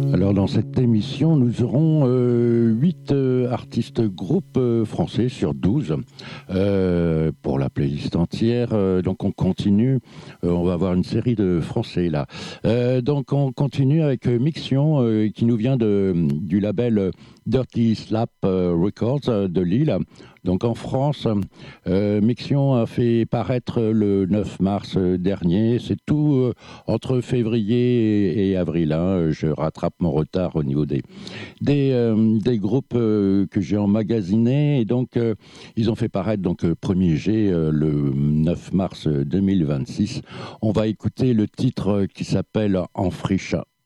Alors dans cette émission, nous aurons 8 artistes groupes français sur 12 pour la playlist entière. Donc on continue, on va avoir une série de français là. Donc on continue avec Mixion qui nous vient du label Dirty Slap Records de Lille. Donc en France, Mixion a fait paraître le 9 mars dernier. C'est tout entre février et avril. Hein. Je rattrape mon retard au niveau des groupes que j'ai emmagasinés. Et donc, ils ont fait paraître donc, premier G le 9 mars 2026. On va écouter le titre qui s'appelle En friche.